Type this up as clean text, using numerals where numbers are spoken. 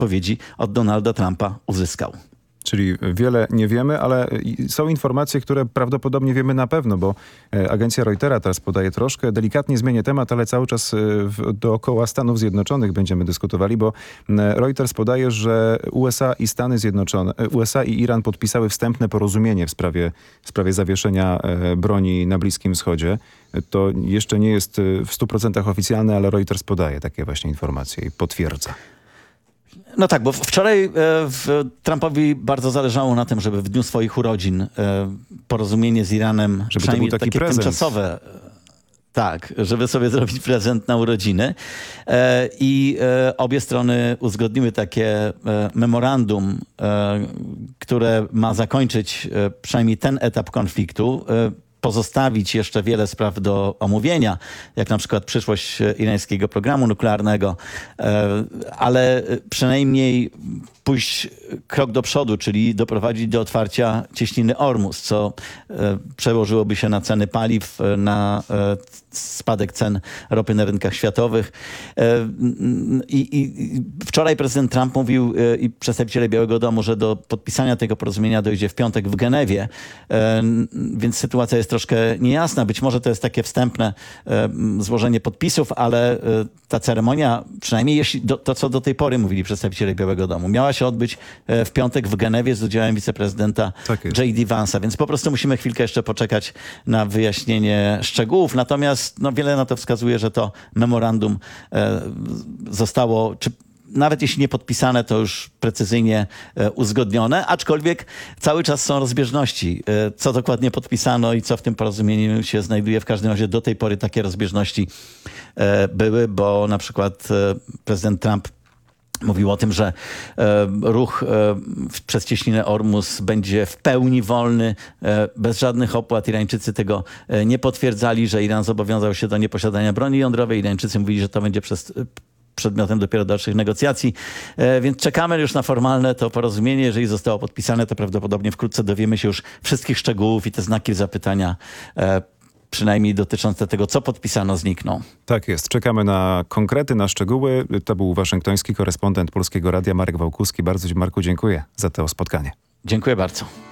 odpowiedzi od Donalda Trumpa uzyskał. Czyli wiele nie wiemy, ale są informacje, które prawdopodobnie wiemy na pewno, bo agencja Reutera teraz podaje troszkę, delikatnie zmienię temat, ale cały czas dookoła Stanów Zjednoczonych będziemy dyskutowali, bo Reuters podaje, że USA i Iran podpisały wstępne porozumienie w sprawie zawieszenia broni na Bliskim Wschodzie. To jeszcze nie jest w 100% oficjalne, ale Reuters podaje takie właśnie informacje i potwierdza. No tak, bo wczoraj Trumpowi bardzo zależało na tym, żeby w dniu swoich urodzin porozumienie z Iranem, żeby przynajmniej to był taki takie prezent. Tymczasowe, tak, żeby sobie zrobić prezent na urodziny. I obie strony uzgodniły takie memorandum, które ma zakończyć przynajmniej ten etap konfliktu, pozostawić jeszcze wiele spraw do omówienia, jak na przykład przyszłość irańskiego programu nuklearnego, ale przynajmniej pójść krok do przodu, czyli doprowadzić do otwarcia cieśniny Ormus, co przełożyłoby się na ceny paliw, na spadek cen ropy na rynkach światowych. I wczoraj prezydent Trump mówił i przedstawiciele Białego Domu, że do podpisania tego porozumienia dojdzie w piątek w Genewie, więc sytuacja jest troszkę niejasna. Być może to jest takie wstępne złożenie podpisów, ale ta ceremonia, przynajmniej jeśli to, co do tej pory mówili przedstawiciele Białego Domu, miała się odbyć w piątek w Genewie z udziałem wiceprezydenta J.D. Vance'a, więc po prostu musimy chwilkę jeszcze poczekać na wyjaśnienie szczegółów. Natomiast wiele na to wskazuje, że to memorandum zostało, czy nawet jeśli nie podpisane, to już precyzyjnie uzgodnione, aczkolwiek cały czas są rozbieżności. Co dokładnie podpisano i co w tym porozumieniu się znajduje. W każdym razie do tej pory takie rozbieżności były, bo na przykład prezydent Trump mówił o tym, że ruch przez cieśninę Ormus będzie w pełni wolny, bez żadnych opłat. Irańczycy tego nie potwierdzali, że Iran zobowiązał się do nieposiadania broni jądrowej. Irańczycy mówili, że to będzie przedmiotem dopiero dalszych negocjacji. Więc czekamy już na formalne to porozumienie. Jeżeli zostało podpisane, to prawdopodobnie wkrótce dowiemy się już wszystkich szczegółów i te znaki zapytania przynajmniej dotyczące tego, co podpisano, znikną. Tak jest. Czekamy na konkrety, na szczegóły. To był waszyngtoński korespondent Polskiego Radia Marek Wałkuski. Bardzo ci, Marku, dziękuję za to spotkanie. Dziękuję bardzo.